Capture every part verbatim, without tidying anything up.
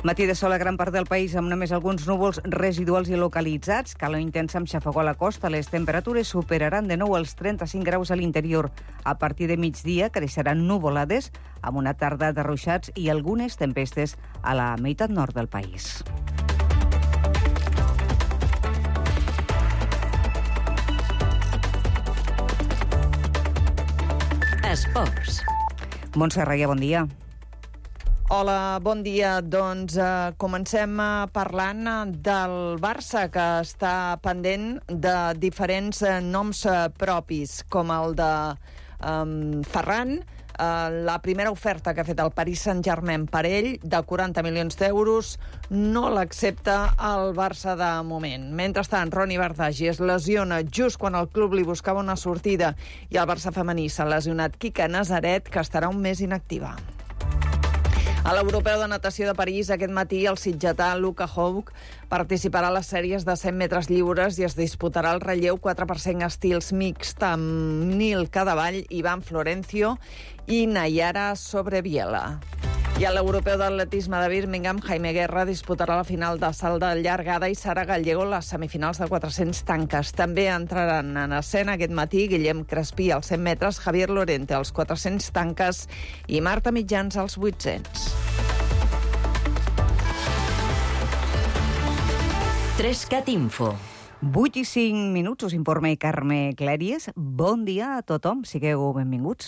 Matí de sol a gran part del país amb només alguns núvols residuals i localitzats. Calor intensa amb xafogó a la costa. Les temperatures superaran de nou els trenta-cinc graus a l'interior. A partir de migdia creixeran nuvolades amb una tarda de ruixats i algunes tempestes a la meitat nord del país. Esports. Montse Reia, bon dia. Hola, bon dia. Doncs eh, comencem eh, parlant eh, del Barça, que està pendent de diferents eh, noms eh, propis, com el de eh, Ferran. Eh, la primera oferta que ha fet el Paris Saint-Germain per ell, de quaranta milions d'euros, no l'accepta el Barça de moment. Mentrestant, Ronny Bardghji es lesiona just quan el club li buscava una sortida i el Barça femení s'ha lesionat Quique Nazaret, que estarà un mes inactiva. A l'Europeu de Natació de París, aquest matí, el sitgetà Luca Houck participarà a les sèries de cent metres lliures i es disputarà el relleu quatre per cent estils mixt amb Nil Cadevall, Ivan Florencio i Nayara Sobreviela. I a l'Europeu d'Atletisme de Birmingham, Jaime Guerra disputarà la final de salt de llargada i Sara Gallego les semifinals de quatre-cents tanques. També entraran en escena aquest matí Guillem Crespí als cent metres, Javier Lorente als quatre-cents tanques i Marta Mitjans als vuit-cents. Trescat Info. vuit i cinc minuts, us informa Carme Clèries. Bon dia a tothom, sigueu benvinguts.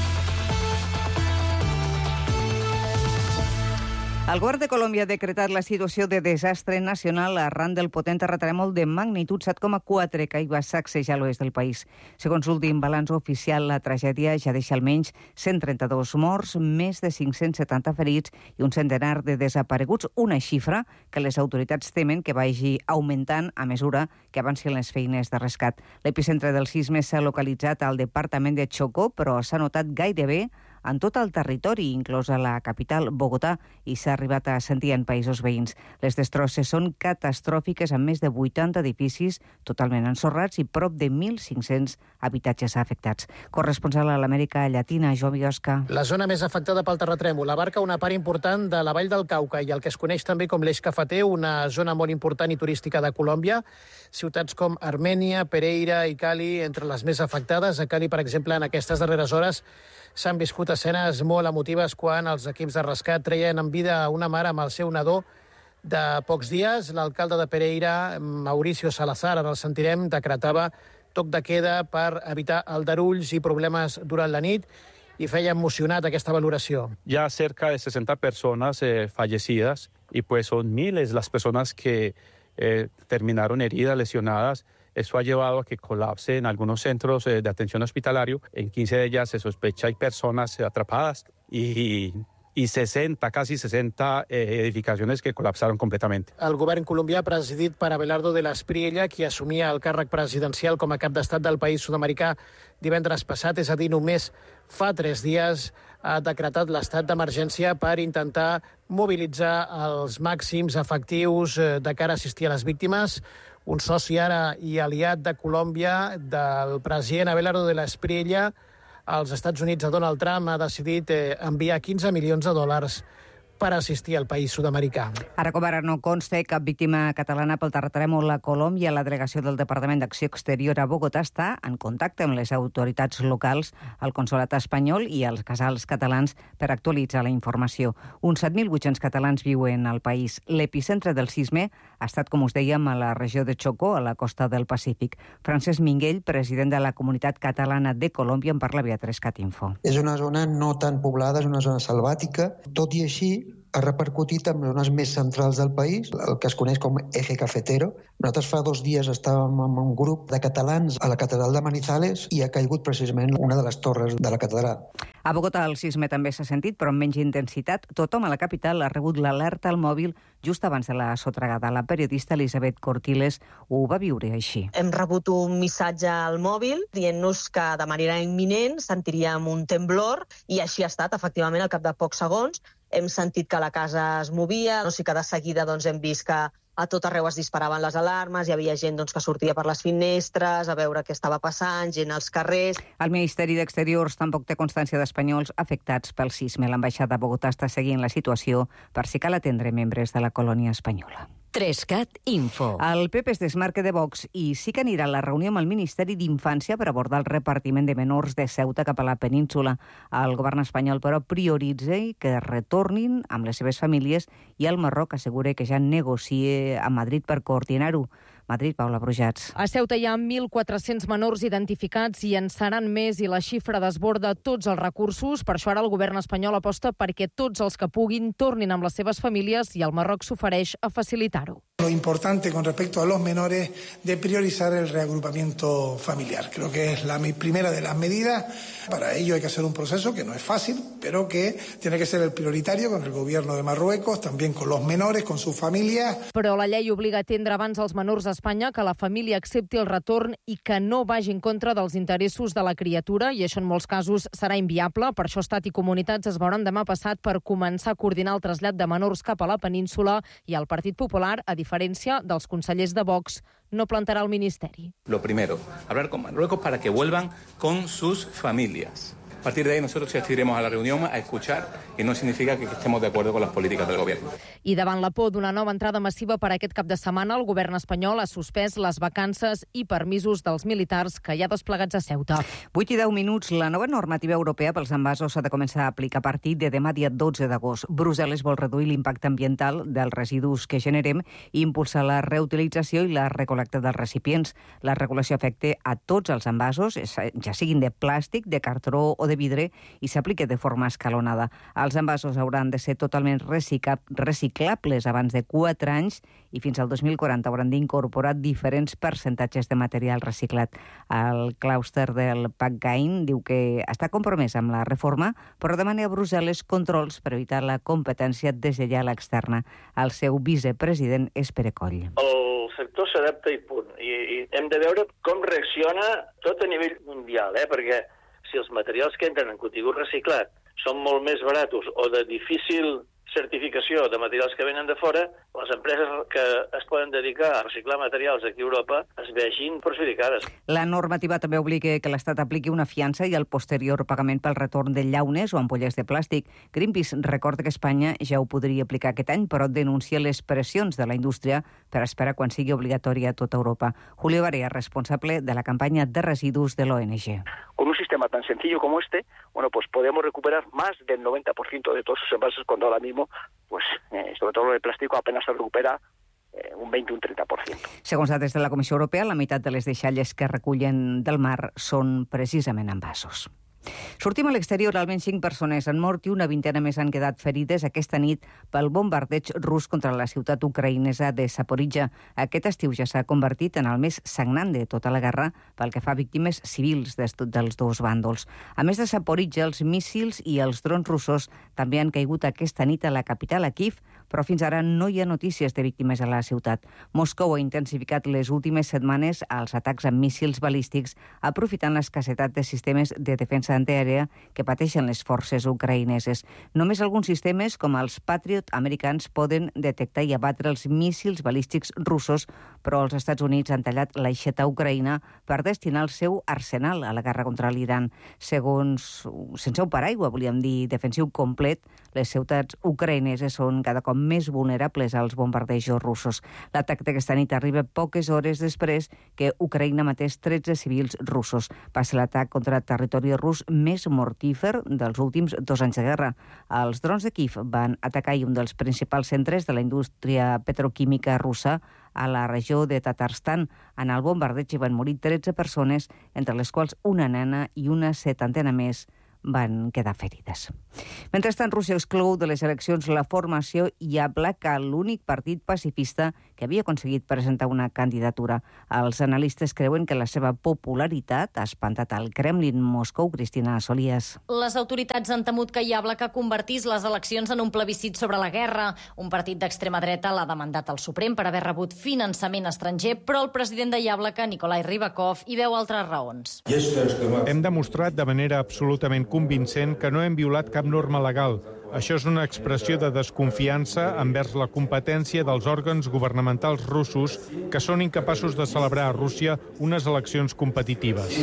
El govern de Colòmbia ha decretat la situació de desastre nacional arran del potent terratrèmol de magnitud set coma quatre que hi va sacsejar l'oest del país. Segons l'últim balanç oficial, la tragèdia ja deixa almenys cent trenta-dos morts, més de cinc-cents setanta ferits i un centenar de desapareguts, una xifra que les autoritats temen que vagi augmentant a mesura que avancin les feines de rescat. L'epicentre del sisme s'ha localitzat al departament de Chocó, però s'ha notat gairebé en tot el territori, inclosa la capital, Bogotà, i s'ha arribat a sentir en països veïns. Les destrosses són catastròfiques, amb més de vuitanta edificis totalment ensorrats i prop de mil cinc-cents habitatges afectats. Corresponsal a l'Amèrica Llatina, Joan Biosca. La zona més afectada pel terratrèmol abarca una part important de la vall del Cauca i el que es coneix també com l'Eix Cafeter, una zona molt important i turística de Colòmbia. Ciutats com Armènia, Pereira i Cali, entre les més afectades. A Cali, per exemple, en aquestes darreres hores s'han viscut escenes molt emotives quan els equips de rescat treien en vida una mare amb el seu nadó de pocs dies. L'alcalde de Pereira, Mauricio Salazar, ara el sentirem, decretava toc de queda per evitar aldarulls i problemes durant la nit i feia emocionat aquesta valoració. Ya cerca de sesenta personas eh, fallecidas y pues son miles las personas que eh, terminaron heridas, lesionadas. Eso ha llevado a que colapse en algunos centros de atención hospitalario. En quince de ellas se sospecha hay personas atrapadas y, y sesenta, casi sesenta eh, edificaciones que colapsaron completamente. El govern colombià, presidit per Abelardo de la Espriella, qui assumia el càrrec presidencial com a cap d'estat del país sud-americà divendres passat, és a dir, només fa tres dies, ha decretat l'estat d'emergència per intentar mobilitzar els màxims efectius de cara a assistir a les víctimes. Un soci ara i aliat de Colòmbia del president Abelardo de la Espriella als Estats Units, a Donald Trump, ha decidit enviar quinze milions de dòlars per assistir al país sud-americà. Ara com ara no consta cap víctima catalana pel terratrèmol a Colòmbia. La delegació del Departament d'Acció Exterior a Bogotà està en contacte amb les autoritats locals, el consolat espanyol i els casals catalans per actualitzar la informació. Uns set mil vuit-cents catalans viuen al país. L'epicentre del sisme ha estat, com us dèiem, a la regió de Chocó, a la costa del Pacífic. Francesc Minguell, president de la Comunitat Catalana de Colòmbia, en parla via Trescat Info. És una zona no tan poblada, és una zona selvàtica. Tot i així, ha repercutit en zones més centrals del país, el que es coneix com Eje Cafetero. Nosaltres fa dos dies estàvem amb un grup de catalans a la catedral de Manizales i ha caigut precisament una de les torres de la catedral. A Bogotà el sisme també s'ha sentit, però amb menys intensitat. Tothom a la capital ha rebut l'alerta al mòbil just abans de la sotragada. La periodista Elisabet Cortiles ho va viure així. Hem rebut un missatge al mòbil dient-nos que de manera imminent sentiríem un temblor i així ha estat, efectivament, al cap de pocs segons. hem sentit que la casa es movia, o sigui que de seguida doncs, hem vist que a tot arreu es disparaven les alarmes, hi havia gent doncs, que sortia per les finestres a veure què estava passant, gent als carrers. El Ministeri d'Exteriors tampoc té constància d'espanyols afectats pel sisme. L'ambaixada de Bogotà està seguint la situació per si cal atendre membres de la colònia espanyola. Trescat Info. El P P es desmarca de Vox i sí que anirà a la reunió amb el Ministeri d'Infància per abordar el repartiment de menors de Ceuta cap a la península. El govern espanyol, però, prioritza que retornin amb les seves famílies i el Marroc assegura que ja negocia a Madrid per coordinar-ho. Madrid, Paula Brujats. A Ceuta hi ha mil quatre-cents menors identificats i en seran més i la xifra desborda tots els recursos. Per això ara el govern espanyol aposta perquè tots els que puguin tornin amb les seves famílies i el Marroc s'ofereix a facilitar-ho. Lo importante con respecto a los menores de priorizar el reagrupamiento familiar. Creo que es la primera de las medidas. Para ello hay que hacer un proceso que no es fácil, pero que tiene que ser el prioritario con el gobierno de Marruecos, también con los menores, con sus familias. Però la llei obliga a atendre abans els menors a Espanya, que la família accepti el retorn i que no vagi en contra dels interessos de la criatura, i això en molts casos serà inviable. Per això Estat i comunitats es veuran demà passat per començar a coordinar el trasllat de menors cap a la península, i el Partit Popular, a diferència dels consellers de Vox, no plantarà el ministeri. Lo primero, hablar con Marruecos para que vuelvan con sus familias. A partir de ahí nosotros asistiremos a la reunión a escuchar y no significa que estemos de acuerdo con las políticas del gobierno. I davant la por d'una nova entrada massiva per aquest cap de setmana, el govern espanyol ha suspès les vacances i permisos dels militars que hi ha desplegats a Ceuta. vuit i deu minuts. La nova normativa europea pels envasos s'ha de començar a aplicar a partir de demà dia dotze d'agost. Brussel·les vol reduir l'impacte ambiental dels residus que generem i impulsar la reutilització i la recol·lecta dels recipients. La regulació afecta a tots els envasos, ja siguin de plàstic, de cartró o de vidre, i s'aplica de forma escalonada. Els envasos hauran de ser totalment reciclables abans de quatre anys i fins al dos mil quaranta hauran d'incorporar diferents percentatges de material reciclat. El clúster del PACGAIN diu que està compromès amb la reforma, però demana a Brussel·les controls per evitar la competència deslleial externa. El seu vicepresident és Pere Coll. El sector s'adapta i punt. I, I hem de veure com reacciona tot a nivell mundial, eh? Perquè si els materials que entren en contingut reciclat són molt més baratos o de difícil certificació de materials que venen de fora, les empreses que es poden dedicar a reciclar materials aquí a Europa es vegin perjudicades. La normativa també obliga que l'Estat apliqui una fiança i el posterior pagament pel retorn de llaunes o ampolles de plàstic. Greenpeace recorda que Espanya ja ho podria aplicar aquest any, però denuncia les pressions de la indústria per esperar quan sigui obligatòria a tota Europa. Julio Barea, responsable de la campanya de residus de l'O N G. Con un sistema tan sencillo como este, bueno, pues podemos recuperar más del noventa por ciento de todos esos envases cuando ahora mismo, pues eh, sobre todo lo de plástico apenas se recupera eh, un veinte o un treinta por ciento. Segons dades de la Comissió Europea, la meitat de les deixalles que recullen del mar són precisament envasos. Sortim a l'exterior, almenys cinc persones han mort i una vintena més han quedat ferides aquesta nit pel bombardeig rus contra la ciutat ucraïnesa de Zaporizhia. Aquest estiu ja s'ha convertit en el més sagnant de tota la guerra pel que fa a víctimes civils dels dos bàndols. A més de Zaporizhia, els míssils i els drons russos també han caigut aquesta nit a la capital, a Kíev, però fins ara no hi ha notícies de víctimes a la ciutat. Moscou ha intensificat les últimes setmanes els atacs amb míssils balístics, aprofitant l'escassetat de sistemes de defensa antiaèria que pateixen les forces ucraïneses. Només alguns sistemes, com els Patriot americans, poden detectar i abatre els míssils balístics russos, però els Estats Units han tallat l'aixeta a Ucraïna per destinar el seu arsenal a la guerra contra l'Iran. Segons, sense un paraigua, volíem dir, defensiu complet, les ciutats ucraïneses són cada cop més vulnerables als bombardejos russos. L'atac d'aquesta nit arriba poques hores després que Ucraïna matés tretze civils russos. Va ser l'atac contra el territori rus més mortífer dels últims dos anys de guerra. Els drons de Kíev van atacar un dels principals centres de la indústria petroquímica russa a la regió de Tatarstan. En el bombardeig hi van morir tretze persones, entre les quals una nena i una setantena més van quedar ferides. Mentrestant, Rússia exclou de les eleccions la formació Yablaka, l'únic partit pacifista que havia aconseguit presentar una candidatura. Els analistes creuen que la seva popularitat ha espantat al Kremlin. Moscou, Cristina Solías. Les autoritats han temut que Yablaka convertís les eleccions en un plebiscit sobre la guerra. Un partit d'extrema dreta l'ha demandat al Suprem per haver rebut finançament estranger, però el president de Yablaka, Nikolai Rybakov, hi veu altres raons. Hem demostrat de manera absolutament convincent que no hem violat cap norma legal. Això és una expressió de desconfiança envers la competència dels òrgans governamentals russos que són incapaços de celebrar a Rússia unes eleccions competitives.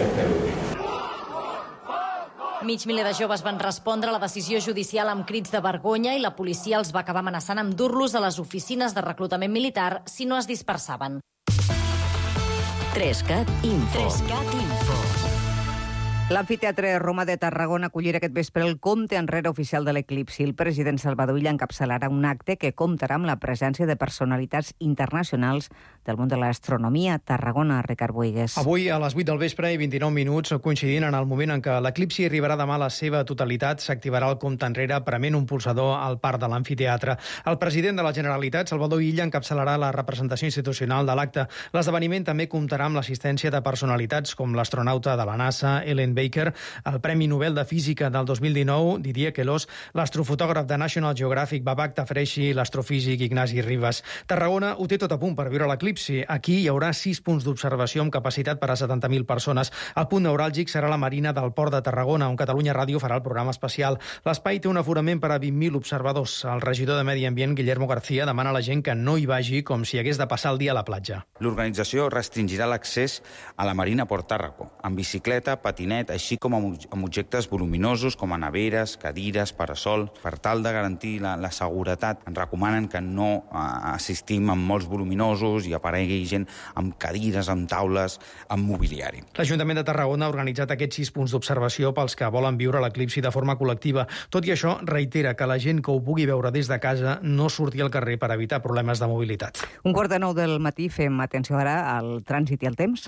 Mig miler de joves van respondre a la decisió judicial amb crits de vergonya i la policia els va acabar amenaçant amb dur-los a les oficines de reclutament militar si no es dispersaven. Trescat Info. Trescat Info. L'Amfiteatre Roma de Tarragona acollirà aquest vespre el compte enrere oficial de l'eclipsi. El president Salvador Illa encapçalarà un acte que comptarà amb la presència de personalitats internacionals del món de l'astronomia. Tarragona, Ricard Boigues. Avui, a les vuit del vespre i vint-i-nou minuts, coincidint en el moment en què l'eclipsi arribarà demà a la seva totalitat, s'activarà el compte enrere prement un pulsador al parc de l'Amfiteatre. El president de la Generalitat, Salvador Illa, encapçalarà la representació institucional de l'acte. L'esdeveniment també comptarà amb l'assistència de personalitats com l'astronauta de la NASA, Ellen Baker, el Premi Nobel de Física del dos mil dinou, Didier Queloz, l'astrofotògraf de National Geographic, Babak Tafreshi, i l'astrofísic Ignasi Ribas. Tarragona ho té tot a punt per viure l'eclipsi. Aquí hi haurà sis punts d'observació amb capacitat per a setanta mil persones. El punt neuràlgic serà la marina del Port de Tarragona, on Catalunya Ràdio farà el programa especial. L'espai té un aforament per a vint mil observadors. El regidor de Medi Ambient, Guillermo García, demana a la gent que no hi vagi com si hagués de passar el dia a la platja. L'organització restringirà l'accés a la marina Port Tàrraco, amb bicicleta, patinet, així com amb objectes voluminosos com a neveres, cadires, parasol. Per tal de garantir la, la seguretat, ens recomanen que no uh, assistim amb molts voluminosos i aparegui gent amb cadires, amb taules, amb mobiliari. L'Ajuntament de Tarragona ha organitzat aquests sis punts d'observació pels que volen viure l'eclipsi de forma col·lectiva. Tot i això, reitera que la gent que ho pugui veure des de casa no surti al carrer per evitar problemes de mobilitat. Un quart de nou del matí fem atenció ara al trànsit i al temps.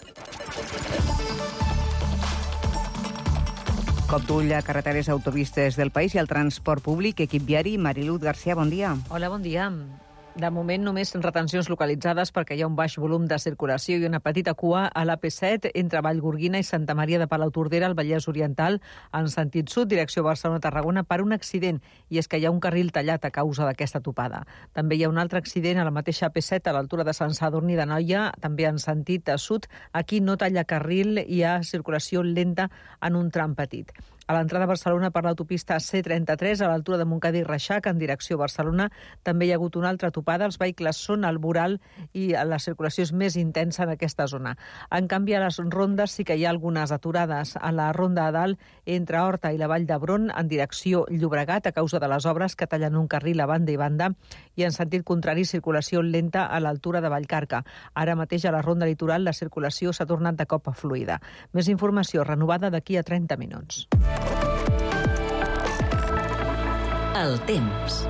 Cop d'ull a carreteres autopistes del país i al transport públic, equip viari. Mariluz García, bon dia. Hola, bon dia. De moment, només retencions localitzades perquè hi ha un baix volum de circulació i una petita cua a l'A P set entre Vallgorguina i Santa Maria de Palautordera, al Vallès Oriental, en sentit sud, direcció Barcelona-Tarragona, per un accident, i és que hi ha un carril tallat a causa d'aquesta topada. També hi ha un altre accident a la mateixa A P set, a l'altura de Sant Sadurní d'Anoia, també en sentit sud. Aquí no talla carril i hi ha circulació lenta en un tram petit. A l'entrada a Barcelona per l'autopista C trenta-tres, a l'altura de Montcada i Reixac, en direcció Barcelona, també hi ha hagut una altra topada. Els vehicles són al voral i la circulació és més intensa en aquesta zona. En canvi, a les rondes sí que hi ha algunes aturades. A la ronda a dalt, entre Horta i la Vall d'Hebron, en direcció Llobregat, a causa de les obres que tallen un carril a banda i banda, i en sentit contrari, circulació lenta a l'altura de Vallcarca. Ara mateix, a la ronda litoral, la circulació s'ha tornat de cop fluida. Més informació renovada d'aquí a trenta minuts. El temps.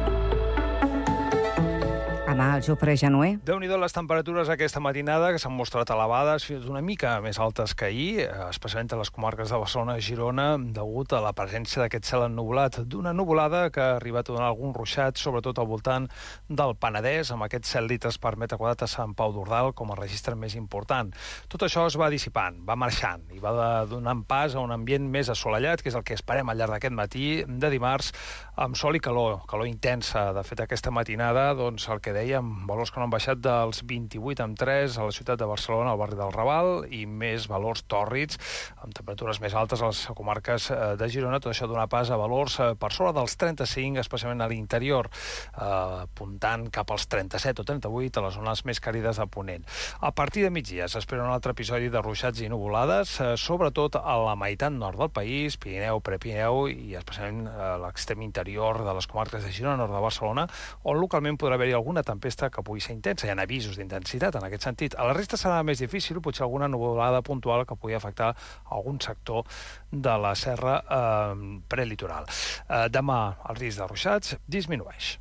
Demà, el Jofre Januer. Déu-n'hi-do les temperatures aquesta matinada, que s'han mostrat elevades, fins una mica més altes que ahir, especialment a les comarques de Barcelona i Girona, degut a la presència d'aquest cel ennublat, d'una nuvolada que ha arribat a donar algun ruixat, sobretot al voltant del Penedès, amb aquests set litres per metre quadrat a Sant Pau d'Ordal com a registre més important. Tot això es va dissipant, va marxant i va donant pas a un ambient més assolellat, que és el que esperem al llarg d'aquest matí de dimarts, amb sol i calor, calor intensa. De fet, aquesta matinada, doncs, el que dèiem, valors que no han baixat dels vint-i-vuit amb tres a la ciutat de Barcelona, al barri del Raval, i més valors tòrrids, amb temperatures més altes a les comarques de Girona. Tot això dona pas a valors per sobre dels trenta-cinc, especialment a l'interior, apuntant cap als trenta-set o trenta-vuit a les zones més càlides de Ponent. A partir de migdia s'espera un altre episodi de ruixats i nuvolades, sobretot a la meitat nord del país, Pirineu, Prepirineu i especialment a l'extrem interior de les comarques de Girona, nord de Barcelona, on localment podrà haver-hi alguna tempesta que pugui ser intensa. Hi ha avisos d'intensitat en aquest sentit. A la resta serà més difícil, potser alguna nuvolada puntual que pugui afectar algun sector de la serra eh, prelitoral. Eh, demà el risc de ruixats disminueix.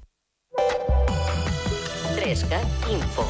Trescat Info.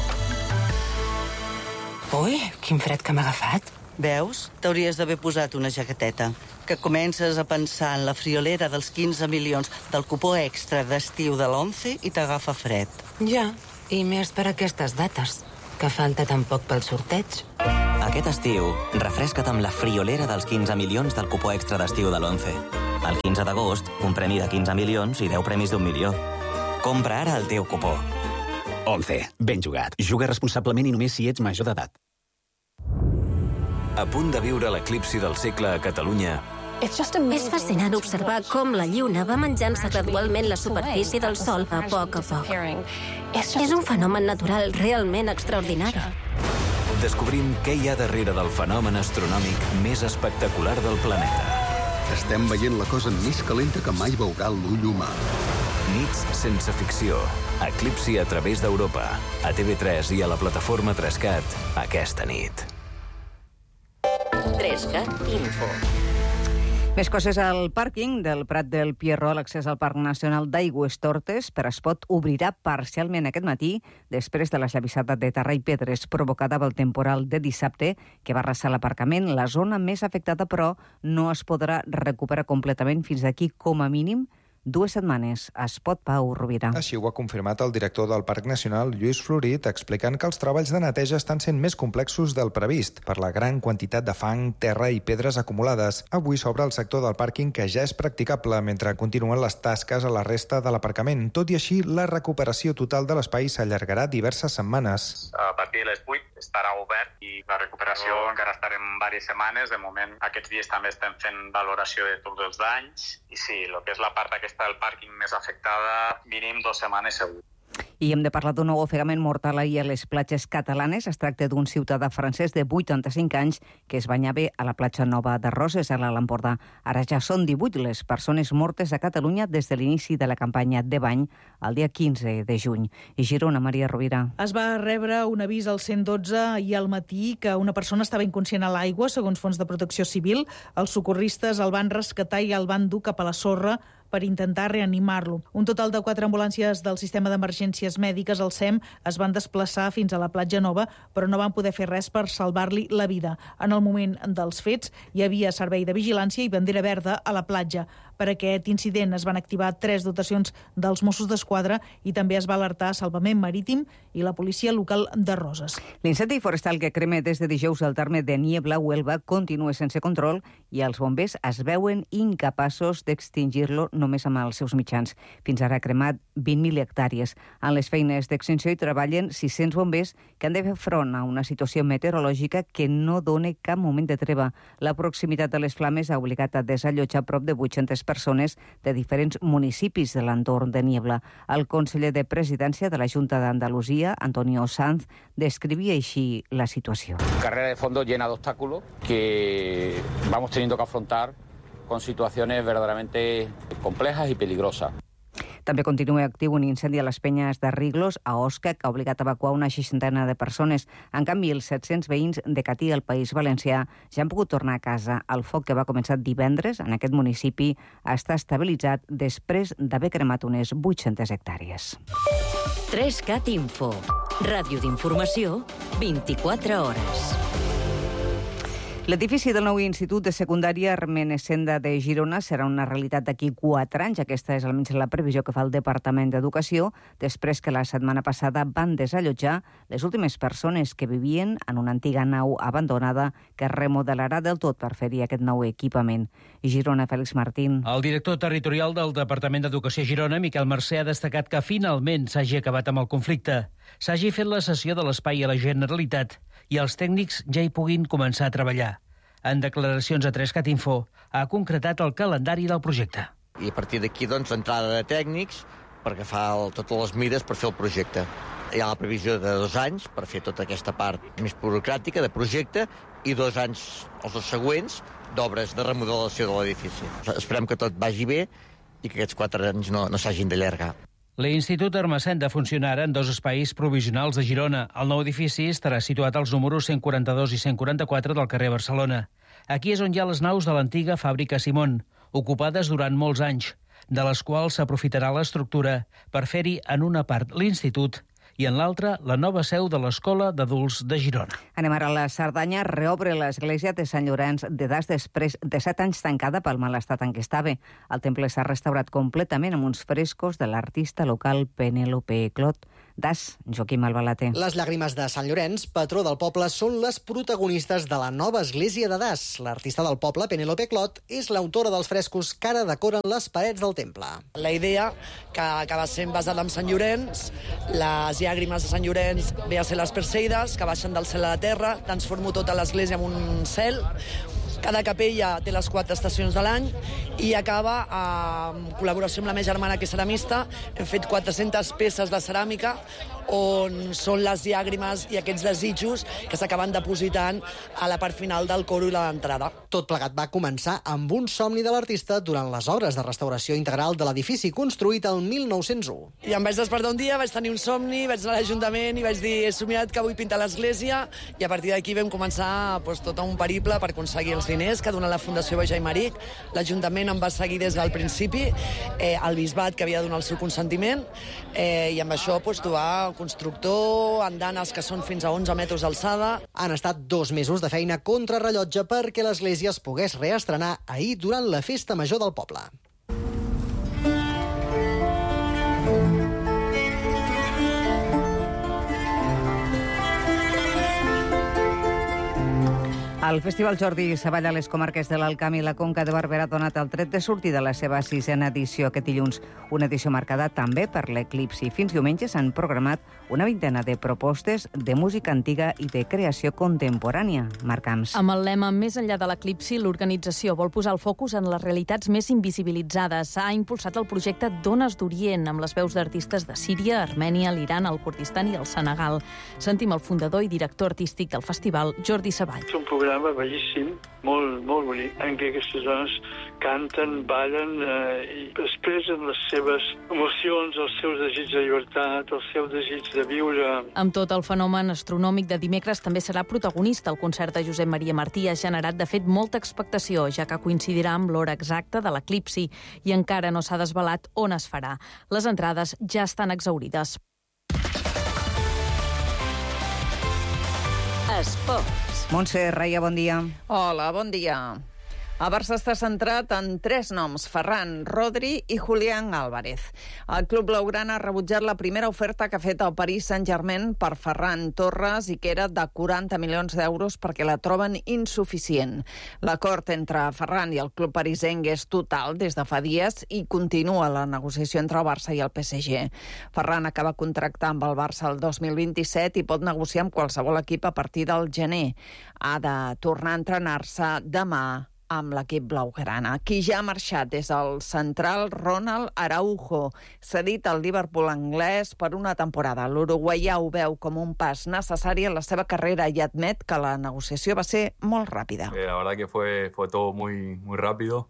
Ui, quin fred que m'ha agafat. Veus? T'hauries d'haver posat una jaqueteta. Que comences a pensar en la friolera dels quinze milions del cupó extra d'estiu de l'Once i t'agafa fred. Ja, i més per aquestes dates, que falta tan poc pel sorteig. Aquest estiu, refresca't amb la friolera dels quinze milions del cupó extra d'estiu de l'Once. El quinze d'agost, un premi de quinze milions i deu premis d'un milió. Compra ara el teu cupó. Once. Ben jugat. Juga responsablement i només si ets major d'edat. A punt de viure l'eclipsi del segle a Catalunya, És fascinant observar com la Lluna va menjant-se gradualment la superfície del Sol a poc a poc. És un fenomen natural realment extraordinari. Descobrim què hi ha darrere del fenomen astronòmic més espectacular del planeta. Estem veient la cosa més calenta que mai veurà l'ull humà. Nits sense ficció. Eclipsi a través d'Europa. A T V tres i a la plataforma tres cat aquesta nit. tres cat Info. Més coses al pàrquing del Prat del Pierró. L'accés al Parc Nacional d'Aigüestortes per Espot obrirà parcialment aquest matí després de l'esllavissada de terra i pedres provocada pel temporal de dissabte que va arrasar l'aparcament. La zona més afectada, però, no es podrà recuperar completament fins d'aquí, com a mínim, dues setmanes. Espot, Pau Rovira. Així ho ha confirmat el director del Parc Nacional, Lluís Florit, explicant que els treballs de neteja estan sent més complexos del previst per la gran quantitat de fang, terra i pedres acumulades. Avui s'obre el sector del pàrquing que ja és practicable mentre continuen les tasques a la resta de l'aparcament. Tot i així, la recuperació total de l'espai s'allargarà diverses setmanes. A partir de les vuit estarà obert i la recuperació encara estarà en diverses setmanes. De moment, aquests dies també estem fent valoració de tots els danys i sí, el que és la part aquesta del pàrquing més afectada, mínim dues setmanes segur. I hem de parlar d'un nou ofegament mortal ahir a les platges catalanes. Es tracta d'un ciutadà francès de vuitanta-cinc anys que es banyava a la platja Nova de Roses, a l'Alt Empordà. Ara ja són divuit les persones mortes a Catalunya des de l'inici de la campanya de bany el dia quinze de juny. I Girona, Maria Rovira. Es va rebre un avís al cent dotze ahir al matí que una persona estava inconscient a l'aigua, segons fons de protecció civil. Els socorristes el van rescatar i el van dur cap a la sorra per intentar reanimar-lo. Un total de quatre ambulàncies del sistema d'emergències mèdiques, el S E M, es van desplaçar fins a la platja Nova, però no van poder fer res per salvar-li la vida. En el moment dels fets hi havia servei de vigilància i bandera verda a la platja. Per aquest incident es van activar tres dotacions dels Mossos d'Esquadra i també es va alertar Salvament Marítim i la policia local de Roses. L'incendi forestal que crema des de dijous al terme de Niebla, Huelva, continua sense control i els bombers es veuen incapaços d'extingir-lo només amb els seus mitjans. Fins ara ha cremat vint mil hectàrees. En les feines d'extinció hi treballen sis-cents bombers que han de fer front a una situació meteorològica que no dona cap moment de treva. La proximitat de les flames ha obligat a desallotjar prop de vuit-centes persones de diferents municipis de l'entorn de Niebla. El conseller de Presidència de la Junta d'Andalusia, Antonio Sanz, descrivia així la situació. Carrera de fondo llena de obstáculos que vamos teniendo que afrontar con situaciones verdaderamente complejas y peligrosas. També continua actiu un incendi a les penyes de Riglos, a Osca, que ha obligat a evacuar una seixantena de persones. En canvi, els set-cents veïns de Catí, al País Valencià, ja han pogut tornar a casa. El foc que va començar divendres en aquest municipi està estabilitzat després d'haver cremat unes vuit-centes hectàrees. tres cat Info. Ràdio d'informació, vint-i-quatre hores. L'edifici del nou Institut de Secundària Ermessenda de Girona serà una realitat d'aquí quatre anys. Aquesta és almenys la previsió que fa el Departament d'Educació, després que la setmana passada van desallotjar les últimes persones que vivien en una antiga nau abandonada que es remodelarà del tot per fer-hi aquest nou equipament. Girona, Fèlix Martín. El director territorial del Departament d'Educació Girona, Miquel Mercè, ha destacat que finalment s'hagi acabat amb el conflicte. S'hagi fet la cessió de l'espai a la Generalitat i els tècnics ja hi puguin començar a treballar. En declaracions a tres cat Info, ha concretat el calendari del projecte. I a partir d'aquí, doncs, l'entrada de tècnics per agafar el, totes les mides per fer el projecte. Hi ha la previsió de dos anys per fer tota aquesta part més burocràtica de projecte i dos anys, els dos següents, d'obres de remodelació de l'edifici. Esperem que tot vagi bé i que aquests quatre anys no, no s'hagin d'allargar. L'Institut Ermessenda funcionarà en dos espais provisionals de Girona. El nou edifici estarà situat als números cent quaranta-dos i cent quaranta-quatre del carrer Barcelona. Aquí és on hi ha les naus de l'antiga fàbrica Simón, ocupades durant molts anys, de les quals s'aprofitarà l'estructura per fer-hi en una part l'institut i en l'altra la nova seu de l'Escola d'Adults de Girona. Anem ara a la Cerdanya. Reobre l'església de Sant Llorenç de Das després de set anys tancada pel mal estat en què estava. El temple s'ha restaurat completament amb uns frescos de l'artista local Penélope Clot. Das, Joaquim Albalater. Les llàgrimes de Sant Llorenç, patró del poble, són les protagonistes de la nova església de Das. L'artista del poble, Penélope Clot, és l'autora dels frescos que ara decoren les parets del temple. La idea, que acaba sent basada en Sant Llorenç, les llàgrimes de Sant Llorenç ve a ser les perseides, que baixen del cel a la terra, transformo tota l'església en un cel, Cada capella té les quatre estacions de l'any i acaba en col·laboració amb la meva germana, que és ceramista. Hem fet quatre-centes peces de ceràmica on són les llàgrimes i aquests desitjos que s'acaben depositant a la part final del coro i l'entrada. Tot plegat va començar amb un somni de l'artista durant les obres de restauració integral de l'edifici construït el mil nou-cents u. I em vaig despertar un dia, vaig tenir un somni, vaig anar a l'Ajuntament i vaig dir he somiat que vull pintar l'església, i a partir d'aquí vam començar pues, tot un periple per aconseguir els diners que ha donat la Fundació Bajai Maric. L'Ajuntament em va seguir des del principi, eh, el Bisbat, que havia de donar el seu consentiment, eh, i amb això pues, trobar constructor, andanes que són fins a onze metres d'alçada. Han estat dos mesos de feina contrarrellotge perquè l'església es pogués reestrenar ahir durant la festa major del poble. El Festival Jordi Savall a les comarques de l'Alt Camp i la Conca de Barberà ha donat el tret de sortida a la seva sisena edició aquest dilluns. Una edició marcada també per l'eclipsi. Fins diumenge s'han programat una vintena de propostes de música antiga i de creació contemporània. Marc Camps. Amb el lema Més enllà de l'eclipsi, l'organització vol posar el focus en les realitats més invisibilitzades. Ha impulsat el projecte Dones d'Orient, amb les veus d'artistes de Síria, Armènia, l'Iran, el Kurdistan i el Senegal. Sentim el fundador i director artístic del festival, Jordi Savall. És un programa bellíssim, molt, molt bonic, en què aquestes dones canten, ballen eh, i expressen les seves emocions, els seus desig de llibertat, el seu desig de viure. Amb tot el fenomen astronòmic de dimecres també serà protagonista el concert de Josep Maria Martí. Ha generat, de fet, molta expectació, ja que coincidirà amb l'hora exacta de l'eclipsi i encara no s'ha desvelat on es farà. Les entrades ja estan exhaurides. Esports. Montse Raia, bon dia. Hola, bon dia. El Barça està centrat en tres noms, Ferran, Rodri i Julián Álvarez. El club blaugrana ha rebutjat la primera oferta que ha fet el Paris Saint-Germain per Ferran Torres i que era de quaranta milions d'euros perquè la troben insuficient. L'acord entre Ferran i el club parisenc és total des de fa dies i continua la negociació entre el Barça i el P S G. Ferran acaba contractar amb el Barça el dos mil vint-i-set i pot negociar amb qualsevol equip a partir del gener. Ha de tornar a entrenar-se demà amb l'equip blaugrana. Qui ja ha marxat és el central Ronald Araujo, cedit al Liverpool anglès per una temporada. L'uruguaià ho veu com un pas necessari en la seva carrera i admet que la negociació va ser molt ràpida. Eh, la verdad que fue, fue todo muy, muy rápido.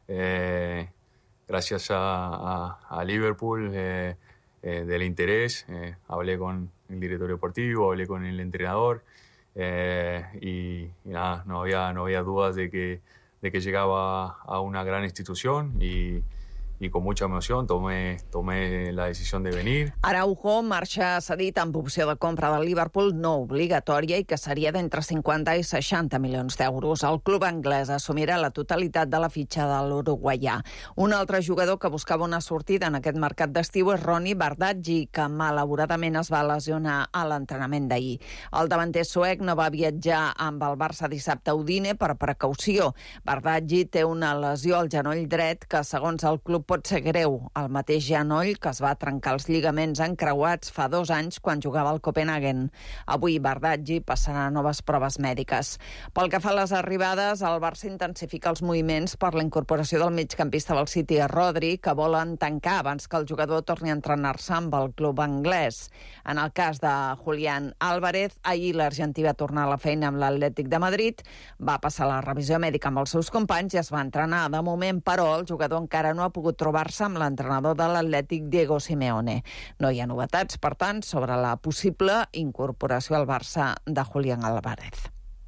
Eh, gracias a, a, a Liverpool eh, eh, del interés. Eh, hablé con el director deportivo, hablé con el entrenador eh, y, y nada, no había, no había dudas de que de que llegaba a una gran institución y, y con mucha emoción tomé, tomé la decisión de venir. Araujo marxa cedit amb opció de compra del Liverpool no obligatòria i que seria d'entre cinquanta i seixanta milions d'euros. El club anglès assumirà la totalitat de la fitxa de l'uruguaià. Un altre jugador que buscava una sortida en aquest mercat d'estiu és Ronny Bardghji, que malauradament es va lesionar a l'entrenament d'ahir. El davanter suec no va viatjar amb el Barça dissabte a Udine per precaució. Bardghji té una lesió al genoll dret que, segons el club, pot ser greu. El mateix genoll que es va trencar els lligaments encreuats fa dos anys quan jugava al Copenhagen. Avui Bardghji passarà a noves proves mèdiques. Pel que fa a les arribades, el Barça intensifica els moviments per la incorporació del migcampista del City, Rodri, que volen tancar abans que el jugador torni a entrenar-se amb el club anglès. En el cas de Julián Álvarez, ahir l'argentí va tornar a la feina amb l'Atlètic de Madrid, va passar la revisió mèdica amb els seus companys i es va entrenar. De moment, però, el jugador encara no ha pogut trobar-se amb l'entrenador de l'Atlètic, Diego Simeone. No hi ha novetats, per tant, sobre la possible incorporació al Barça de Julián Álvarez.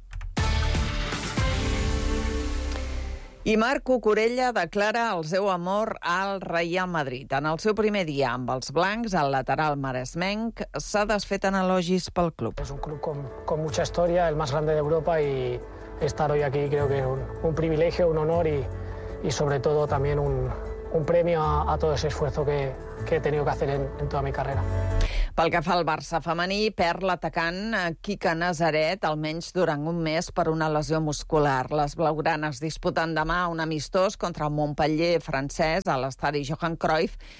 I Marc Cucurella declara el seu amor al Real Madrid. En el seu primer dia amb els blancs, el lateral maresmenc s'ha desfet en elogis pel club. Es un club con, con mucha historia, el más grande de Europa, y estar hoy aquí creo que es un, un privilegio, un honor y, y sobre todo también un, un premio a, a todo ese esfuerzo que, que he tenido que hacer en, en toda mi carrera. Pel que fa al Barça femení, perd l'atacant Quique Nazaret almenys durant un mes per una lesió muscular. Les blaugranes disputen demà un amistós contra el Montpellier francès a l'estadi Johan Cruyff,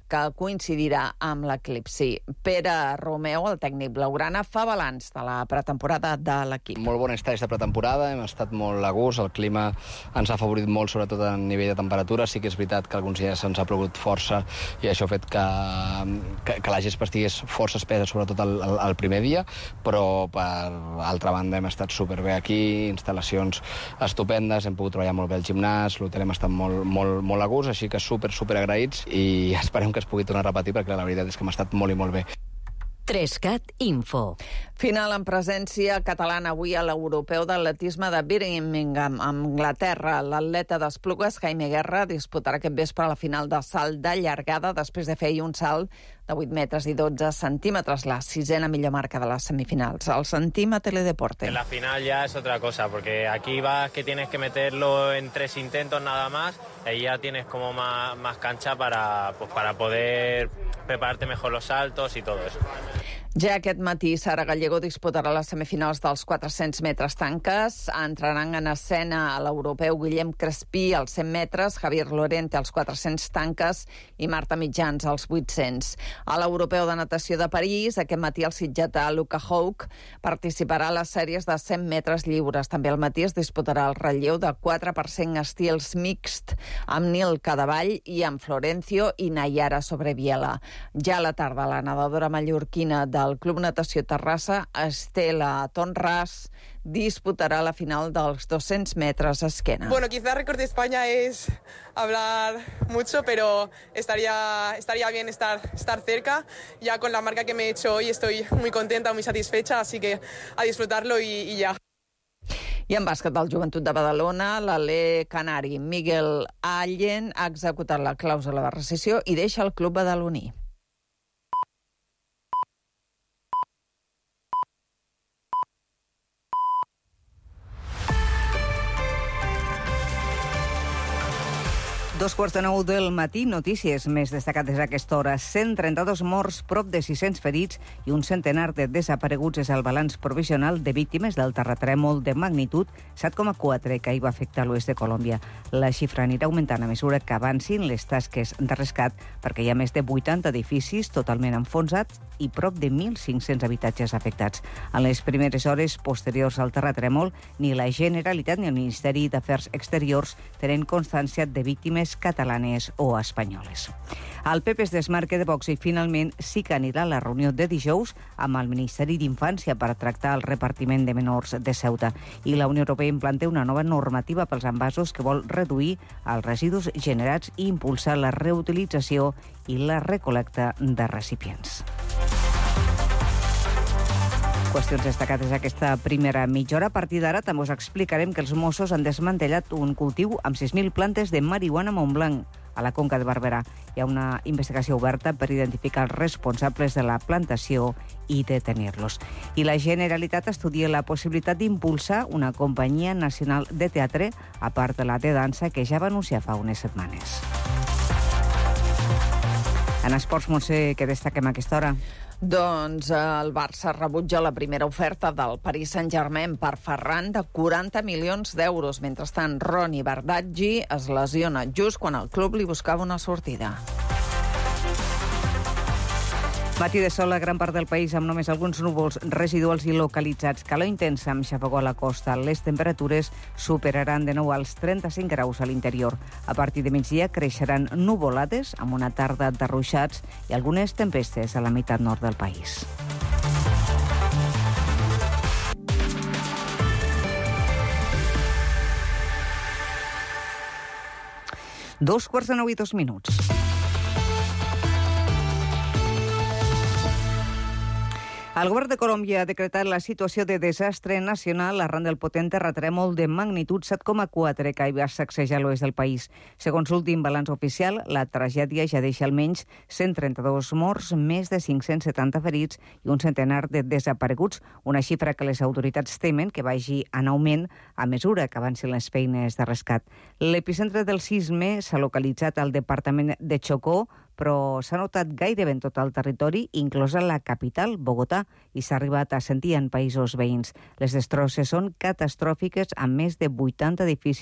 que coincidirà amb l'eclipsi. Pere Romeu, el tècnic blaugrana, fa balanç de la pretemporada de l'equip. Molt bon estat de pretemporada, hem estat molt a gust, el clima ens ha afavorit molt, sobretot a nivell de temperatura. Sí que és veritat que alguns dies ens ha plogut força i això ha fet que, que, que la gespa estigués força espessa, sobretot el, el, el primer dia, però per altra banda hem estat superbé aquí, instal·lacions estupendes, hem pogut treballar molt bé al gimnàs, l'hotel hem estat molt, molt, molt a gust, així que super, super agraïts i esperem que es pugui tornar a repetir perquè la veritat és que hem estat molt i molt bé. Trescat Info. Final en presència catalana avui a l'europeu d'atletisme de Birmingham, a Anglaterra. L'atleta d'Esplugues, Jaime Guerra, disputarà aquest vespre la final de salt de llargada després de fer un salt de vuit metres i dotze centímetres, la sisena millor marca de les semifinals. El sentim a Teledeporte. En la final ya es otra cosa, porque aquí vas que tienes que meterlo en tres intentos nada más, y ya tienes como más, más cancha para, pues, para poder prepararte mejor los saltos y todo eso. Ja aquest matí, Sara Gallego disputarà les semifinals dels quatre-cents metres tanques. Entraran en escena a l'europeu Guillem Crespí als cent metres, Javier Lorente als quatre-cents tanques i Marta Mitjans als vuit-cents. A l'europeu de natació de París, aquest matí el sitgetà Luca Houck participarà a les sèries de cent metres lliures. També al matí es disputarà el relleu de quatre per cent estils mixt amb Nil Cadavall i amb Florencio i Nayara Sobreviela. Ja a la tarda, la nedadora mallorquina del Club Natació Terrassa, Estela Tonras, disputará la final de los doscientos metros a esquena. Bueno, quizás récord de España es hablar mucho, pero estaría, estaría bien estar, estar cerca. Ya con la marca que me he hecho hoy estoy muy contenta, muy satisfecha, así que a disfrutarlo y, y ya. I en bàsquet del Joventut de Badalona, l'alè canari Miguel Allen ha executat la clàusula de rescissió i deixa el club badaloní. Dos quarts de nou del matí, notícies més destacades a aquesta hora. cent trenta-dos morts, prop de sis-cents ferits i un centenar de desapareguts és el balanç provisional de víctimes del terratrèmol de magnitud set coma quatre que hi va afectar l'oest de Colòmbia. La xifra anirà augmentant a mesura que avancin les tasques de rescat perquè hi ha més de vuitanta edificis totalment enfonsats i prop de mil cinc-cents habitatges afectats. En les primeres hores posteriors al terratrèmol, ni la Generalitat ni el Ministeri d'Afers Exteriors tenen constància de víctimes catalanes o espanyoles. El P P es desmarca de Vox i finalment sí que anirà a la reunió de dijous amb el Ministeri d'Infància per tractar el repartiment de menors de Ceuta. I la Unió Europea implanta una nova normativa pels envasos que vol reduir els residus generats i impulsar la reutilització i la recol·lecta de recipients. Qüestions destacades aquesta primera mitja hora. A partir d'ara també us explicarem que els Mossos han desmantellat un cultiu amb sis mil plantes de marihuana a Montblanc, a la Conca de Barberà. Hi ha una investigació oberta per identificar els responsables de la plantació i detenir-los. I la Generalitat estudia la possibilitat d'impulsar una companyia nacional de teatre, a part de la de dansa, que ja va anunciar fa unes setmanes. En esports, Montse, què destaquem a aquesta hora? Doncs el Barça rebutja la primera oferta del Paris Saint-Germain per Ferran de quaranta milions d'euros. Mentrestant, Ronny Bardghji es lesiona just quan el club li buscava una sortida. Matí de sol a gran part del país amb només alguns núvols residuals i localitzats. Calor intensa amb xafogó a la costa. Les temperatures superaran de nou als trenta-cinc graus a l'interior. A partir de migdia creixeran nuvolades amb una tarda de ruixats i algunes tempestes a la meitat nord del país. Dos quarts de nou i dos minuts. El govern de Colòmbia ha decretat la situació de desastre nacional arran del potent terratrèmol de magnitud set coma quatre que va sacsejar l'oest del país. Segons l'últim balanç oficial, la tragèdia ja deixa almenys cent trenta-dos morts, més de cinc-cents setanta ferits i un centenar de desapareguts, una xifra que les autoritats temen que vagi en augment a mesura que avancin les feines de rescat. L'epicentre del sisme s'ha localitzat al departament de Chocó, però s'ha notat gairebé en tot el territori, inclosa la capital, Bogotà, i s'ha arribat a sentir en països veïns. Les destrosses són catastròfiques amb més de vuitanta edificis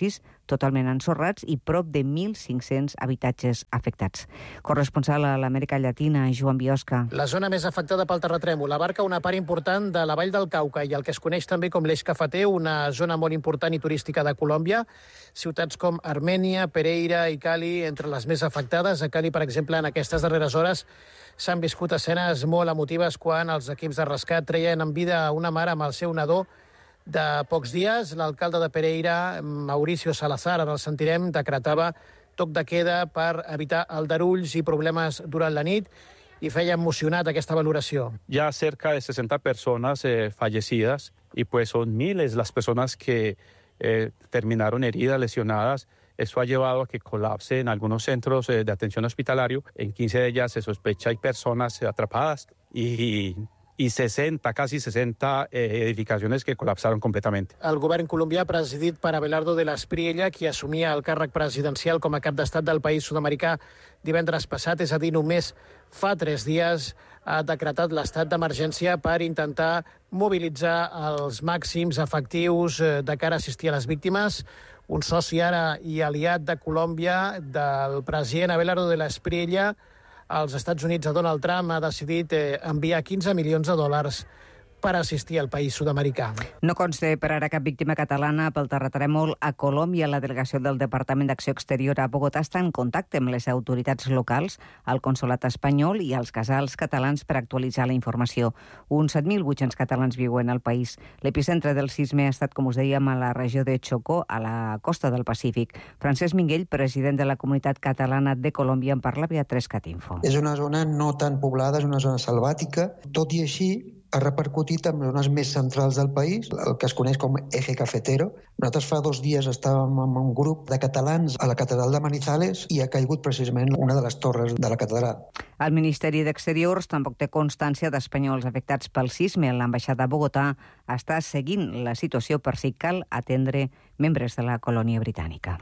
totalment ensorrats i prop de mil cinc-cents habitatges afectats. Corresponsal a l'Amèrica Llatina, Joan Biosca. La zona més afectada pel terratrèmol abarca una part important de la vall del Cauca i el que es coneix també com l'Eix Cafeter, una zona molt important i turística de Colòmbia. Ciutats com Armènia, Pereira i Cali, entre les més afectades. A Cali, per exemple, en aquestes darreres hores s'han viscut escenes molt emotives quan els equips de rescat treien en vida una mare amb el seu nadó de pocs dies. L'alcalde de Pereira, Mauricio Salazar, ara el sentirem, decretava toc de queda per evitar aldarulls i problemes durant la nit i feia emocionat aquesta valoració. Ya cerca de sesenta personas eh, fallecidas y pues son miles las personas que eh, terminaron heridas, lesionadas. Eso ha llevado a que colapse en algunos centros eh, de atención hospitalario. En quince de ellas se sospecha hay personas eh, atrapadas y, y sesenta, casi sesenta eh, edificaciones que colapsaron completamente. El govern colombià, presidit per Abelardo de la Espriella, qui assumia el càrrec presidencial com a cap d'estat del país sud-americà divendres passat, és a dir, només fa tres dies, ha decretat l'estat d'emergència per intentar mobilitzar els màxims efectius de cara a assistir a les víctimes. Un soci ara i aliat de Colòmbia del president Abelardo de la Espriella als Estats Units, a Donald Trump, ha decidit enviar quinze milions de dòlars per assistir al país sud-americà. No consta per ara cap víctima catalana pel terratrèmol a Colòmbia. La delegació del Departament d'Acció Exterior a Bogotà està en contacte amb les autoritats locals, el consolat espanyol i els casals catalans per actualitzar la informació. Uns set mil vuit-cents catalans viuen al país. L'epicentre del sisme ha estat, com us dèiem, a la regió de Chocó, a la costa del Pacífic. Francesc Minguell, president de la Comunitat Catalana de Colòmbia, en parlava a tres cat info. És una zona no tan poblada, és una zona selvàtica. Tot i així, ha repercutit en zones més centrals del país, el que es coneix com Eje Cafetero. Nosaltres fa dos dies estàvem amb un grup de catalans a la catedral de Manizales i ha caigut precisament una de les torres de la catedral. El Ministeri d'Exteriors tampoc té constància d'espanyols afectats pel sisme. L'ambaixada de Bogotà està seguint la situació per si cal atendre membres de la colònia britànica.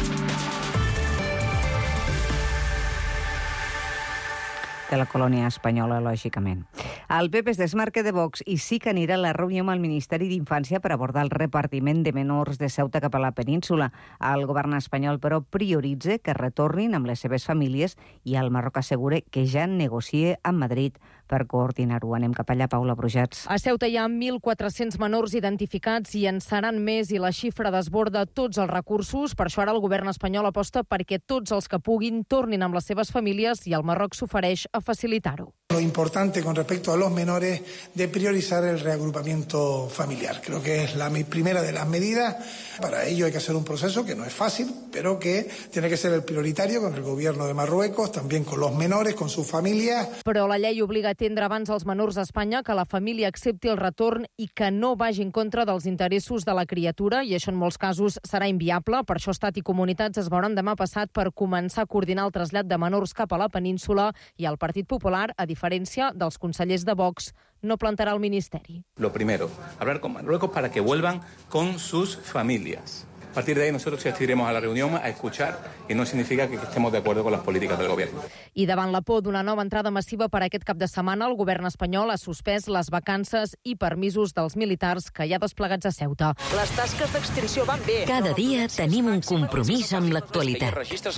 De la colònia espanyola, lògicament. El P P es desmarca de Vox i sí que anirà a la reunió amb el Ministeri d'Infància per abordar el repartiment de menors de Ceuta cap a la península. El govern espanyol, però, prioritza que retornin amb les seves famílies i el Marroc assegura que ja negocia amb Madrid per coordinar-ho. Anem cap allà, Paula Brujats. A Ceuta hi ha mil quatre-cents menors identificats i en seran més i la xifra desborda tots els recursos. Per això ara el govern espanyol aposta perquè tots els que puguin tornin amb les seves famílies i el Marroc s'ofereix a facilitar-ho. Lo importante con respecto a los menores de priorizar el reagrupamiento familiar. Creo que es la primera de las medidas. Para ello hay que hacer un proceso que no es fácil, pero que tiene que ser el prioritario con el gobierno de Marruecos, también con los menores, con sus familias. Però la llei obliga a atendre abans els menors a Espanya, que la família accepti el retorn i que no vagi en contra dels interessos de la criatura, i això en molts casos serà inviable. Per això Estat i comunitats es veuran demà passat per començar a coordinar el trasllat de menors cap a la península i el Partit Popular, a diferència dels consellers de Vox, no plantarà el ministeri. Lo primero, hablar con Marruecos para que vuelvan con sus familias. A partir de ahí nosotros asistiremos a la reunión a escuchar y no significa que estemos de acuerdo con las políticas del gobierno. I davant la por d'una nova entrada massiva per aquest cap de setmana, el govern espanyol ha suspès les vacances i permisos dels militars que hi ha desplegats a Ceuta. Les tasques d'extinció van bé. Cada dia tenim un compromís amb l'actualitat.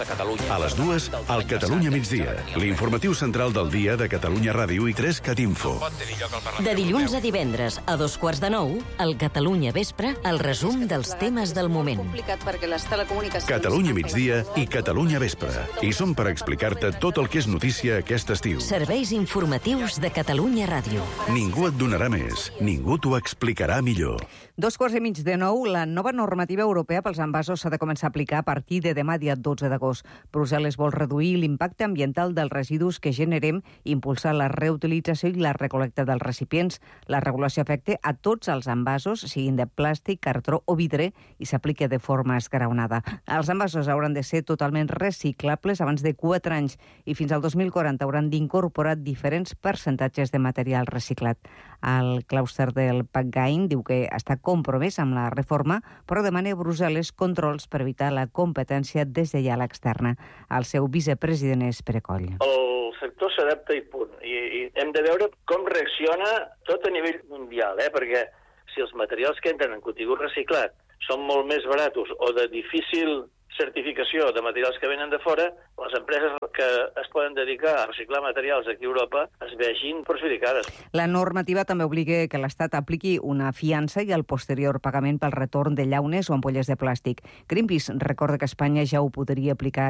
A les dues, al Catalunya migdia, l'informatiu central del dia de Catalunya Ràdio i tres cat info. De dilluns a divendres, a dos quarts de nou, al Catalunya Vespre, el resum dels temes del moment. Catalunya migdia i Catalunya Vespre. I som per explicar-te tot el que és notícia aquest estiu. Serveis informatius de Catalunya Ràdio. Ningú et donarà més, ningú t'ho explicarà millor. Dos quarts i mig de nou, la nova normativa europea pels envasos s'ha de començar a aplicar a partir de demà, dia dotze d'agost. Brussel·les vol reduir l'impacte ambiental dels residus que generem, impulsar la reutilització i la recolecta dels recipients. La regulació afecta a tots els envasos, siguin de plàstic, cartró o vidre, i s'aplica de forma esgraonada. Els envasos hauran de ser totalment reciclables abans de quatre anys i fins al dos mil quaranta hauran d'incorporar diferents percentatges de material reciclat. El claustre del PACGAIN diu que està compromès amb la reforma, però demana a Brussel·les controls per evitar la competència deslleial externa. El seu vicepresident és Pere Coll. El sector s'adapta i punt. I, I hem de veure com reacciona tot a nivell mundial, eh? Perquè si els materials que entren en contingut reciclat són molt més baratos o de difícil certificació de materials que venen de fora, les empreses que es poden dedicar a reciclar materials aquí a Europa es vegin perjudicades. La normativa també obliga que l'Estat apliqui una fiança i el posterior pagament pel retorn de llaunes o ampolles de plàstic. Greenpeace recorda que Espanya ja ho podria aplicar